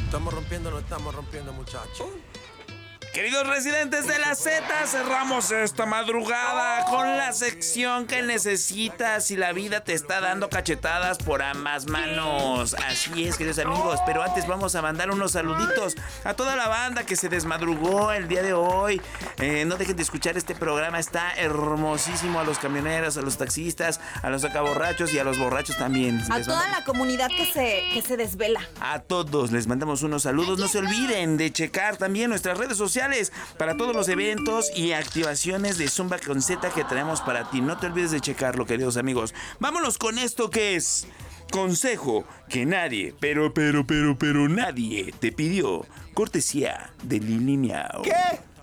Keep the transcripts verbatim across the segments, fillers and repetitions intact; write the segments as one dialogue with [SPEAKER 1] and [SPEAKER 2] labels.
[SPEAKER 1] estamos rompiendo, no estamos rompiendo, muchachos.
[SPEAKER 2] Queridos residentes de la Z, cerramos esta madrugada con la sección que necesitas si la vida te está dando cachetadas por ambas manos. Así es, queridos amigos, pero antes vamos a mandar unos saluditos a toda la banda que se desmadrugó el día de hoy. Eh, no dejen de escuchar este programa, está hermosísimo. A los camioneros, a los taxistas, a los acaborrachos y a los borrachos también.
[SPEAKER 3] A
[SPEAKER 2] Les
[SPEAKER 3] toda
[SPEAKER 2] mandamos...
[SPEAKER 3] la comunidad que se, que se desvela.
[SPEAKER 2] A todos les mandamos unos saludos. No se olviden de checar también nuestras redes sociales para todos los eventos y activaciones de Zumba con Z que traemos para ti. No te olvides de checarlo, queridos amigos. Vámonos con esto que es consejo que nadie, pero, pero, pero, pero nadie te pidió. Cortesía de Lili Miau.
[SPEAKER 1] ¿Qué?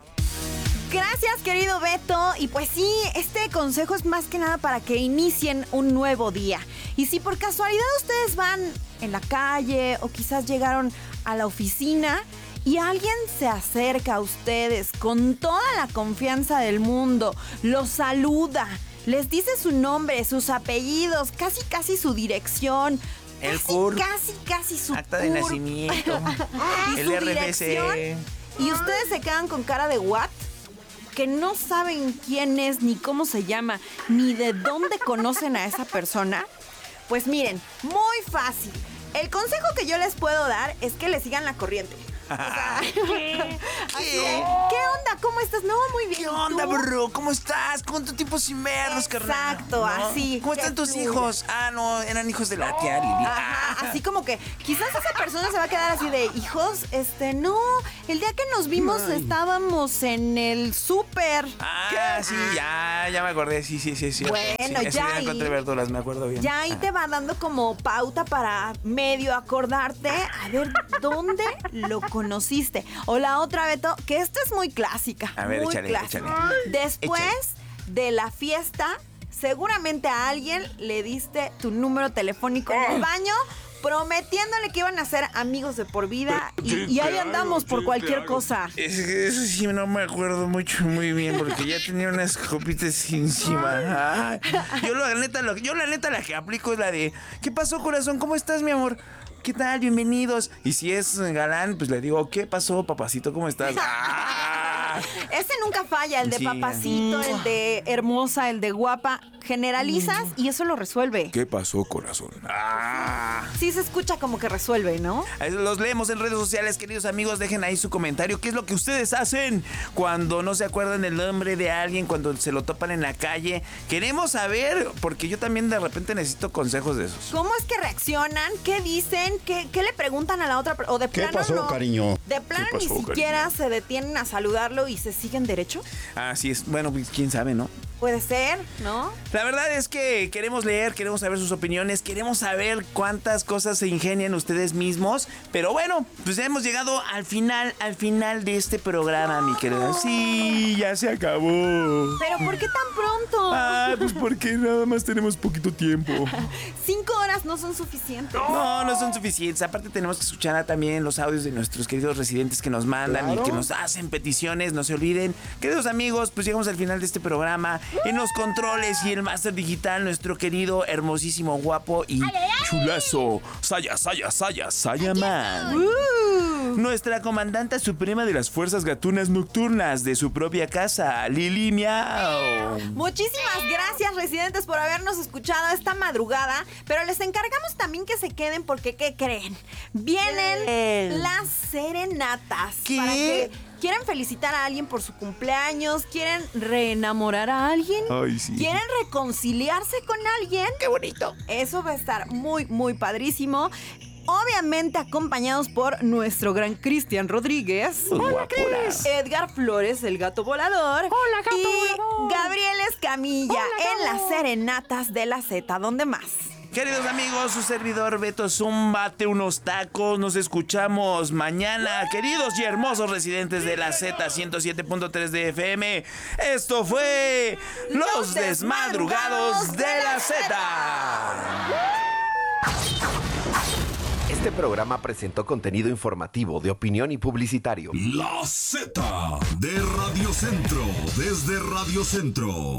[SPEAKER 3] Gracias, querido Beto. Y pues sí, este consejo es más que nada para que inicien un nuevo día. Y si por casualidad ustedes van en la calle o quizás llegaron a la oficina y alguien se acerca a ustedes con toda la confianza del mundo, los saluda, les dice su nombre, sus apellidos, casi casi su dirección,
[SPEAKER 2] El
[SPEAKER 3] casi,
[SPEAKER 2] C U R,
[SPEAKER 3] casi casi su
[SPEAKER 2] acta de
[SPEAKER 3] C U R,
[SPEAKER 2] nacimiento,
[SPEAKER 3] y
[SPEAKER 2] el
[SPEAKER 3] su
[SPEAKER 2] R F C.
[SPEAKER 3] dirección, y ustedes se quedan con cara de what, que no saben quién es, ni cómo se llama, ni de dónde conocen a esa persona. Pues miren, muy fácil. El consejo que yo les puedo dar es que le sigan la corriente. O sea,
[SPEAKER 2] ¿Qué?
[SPEAKER 3] así de, ¿qué onda? ¿Cómo estás? No, muy bien.
[SPEAKER 2] ¿Qué onda,
[SPEAKER 3] ¿Tú?
[SPEAKER 2] bro? ¿Cómo estás? ¿Cuánto tiempo sin vernos, carnal?
[SPEAKER 3] Exacto,
[SPEAKER 2] ¿No?
[SPEAKER 3] así.
[SPEAKER 2] ¿Cómo
[SPEAKER 3] que
[SPEAKER 2] están tus
[SPEAKER 3] fluya.
[SPEAKER 2] hijos? Ah, no, eran hijos de la tía Lili.
[SPEAKER 3] Ajá, así como que quizás esa persona se va a quedar así de, hijos, este, no, el día que nos vimos
[SPEAKER 2] Ay.
[SPEAKER 3] estábamos en el súper.
[SPEAKER 2] Ah, sí, ya, ya me acordé, sí, sí, sí, sí.
[SPEAKER 3] Bueno,
[SPEAKER 2] sí, ese
[SPEAKER 3] ya
[SPEAKER 2] día encontré
[SPEAKER 3] ahí-
[SPEAKER 2] verduras, me acuerdo bien.
[SPEAKER 3] Ya ahí te va dando como pauta para medio acordarte, a ver dónde lo conociste. O la otra, Beto, que esta es muy clásica.
[SPEAKER 2] A ver,
[SPEAKER 3] muy
[SPEAKER 2] échale,
[SPEAKER 3] clásica.
[SPEAKER 2] échale.
[SPEAKER 3] Después
[SPEAKER 2] Échale.
[SPEAKER 3] de la fiesta, seguramente a alguien le diste tu número telefónico en el baño, prometiéndole que iban a ser amigos de por vida. Y, y ahí andamos por cualquier cosa.
[SPEAKER 2] Es que eso sí no me acuerdo mucho, muy bien, porque ya tenía unas copitas encima. Ay, yo, la neta, lo, yo la neta la que aplico es la de, ¿qué pasó, corazón? ¿Cómo estás, mi amor? ¿Qué tal? Bienvenidos. Y si es galán, pues le digo, ¿qué pasó, papacito? ¿Cómo estás? ¡Ah!
[SPEAKER 3] Ese nunca falla, el de
[SPEAKER 2] Sí.
[SPEAKER 3] papacito, el de hermosa, el de guapa. Generalizas y eso lo resuelve.
[SPEAKER 2] ¿Qué pasó, corazón? ¡Ah!
[SPEAKER 3] Sí se escucha como que resuelve, ¿no?
[SPEAKER 2] Ahí los leemos en redes sociales, queridos amigos. Dejen ahí su comentario. ¿Qué es lo que ustedes hacen cuando no se acuerdan el nombre de alguien, cuando se lo topan en la calle? Queremos saber, porque yo también de repente necesito consejos de esos.
[SPEAKER 3] ¿Cómo es que reaccionan? ¿Qué dicen? ¿Qué, qué le preguntan a la otra persona? O de
[SPEAKER 4] ¿Qué
[SPEAKER 3] plano
[SPEAKER 4] pasó,
[SPEAKER 3] no.
[SPEAKER 4] cariño?
[SPEAKER 3] De plano
[SPEAKER 4] ¿Qué
[SPEAKER 3] ni
[SPEAKER 4] pasó,
[SPEAKER 3] siquiera
[SPEAKER 4] cariño?
[SPEAKER 3] se detienen a saludarlo y se siguen derecho.
[SPEAKER 2] Así es. Bueno, pues quién sabe, ¿no?
[SPEAKER 3] Puede ser, ¿no?
[SPEAKER 2] La verdad es que queremos leer, queremos saber sus opiniones, queremos saber cuántas cosas se ingenian ustedes mismos. Pero bueno, pues ya hemos llegado al final, al final de este programa, mi querida. Sí, ya se acabó.
[SPEAKER 3] Pero ¿por qué tan pronto?
[SPEAKER 2] Ah, pues porque nada más tenemos poquito tiempo.
[SPEAKER 3] Cinco horas no son suficientes.
[SPEAKER 2] No, no son suficientes. Aparte tenemos que escuchar también los audios de nuestros queridos residentes que nos mandan
[SPEAKER 4] Claro.
[SPEAKER 2] y que nos hacen peticiones. No se olviden. Queridos amigos, pues llegamos al final de este programa. En los controles y el máster digital, nuestro querido, hermosísimo, guapo y chulazo Saya, Saya, Saya, Saya Man.
[SPEAKER 3] Uh.
[SPEAKER 2] Nuestra comandante suprema de las fuerzas gatunas nocturnas de su propia casa, Lili Miau.
[SPEAKER 3] Muchísimas gracias, residentes, por habernos escuchado esta madrugada. Pero les encargamos también que se queden porque, ¿qué creen? Vienen
[SPEAKER 2] ¿Qué?
[SPEAKER 3] las serenatas.
[SPEAKER 2] ¿Qué?
[SPEAKER 3] Para que quieren felicitar a alguien por su cumpleaños, quieren reenamorar a alguien,
[SPEAKER 2] Ay, sí.
[SPEAKER 3] quieren reconciliarse con alguien.
[SPEAKER 2] ¡Qué bonito!
[SPEAKER 3] Eso va a estar muy, muy padrísimo. Obviamente acompañados por nuestro gran Cristian Rodríguez.
[SPEAKER 2] Hola, Cris.
[SPEAKER 3] Edgar Flores, el gato volador.
[SPEAKER 5] Hola, gato
[SPEAKER 3] y
[SPEAKER 5] volador.
[SPEAKER 3] Gabriel Escamilla
[SPEAKER 5] Hola,
[SPEAKER 3] en
[SPEAKER 5] gato.
[SPEAKER 3] las serenatas de la Z. ¿Dónde más?
[SPEAKER 2] Queridos amigos, su servidor Beto Zúmbate unos tacos. Nos escuchamos mañana, queridos y hermosos residentes de la Z ciento siete punto tres de F M. Esto fue Los Desmadrugados de la Z.
[SPEAKER 6] Este programa presentó contenido informativo de opinión y publicitario.
[SPEAKER 7] La Z de Radio Centro, desde Radio Centro.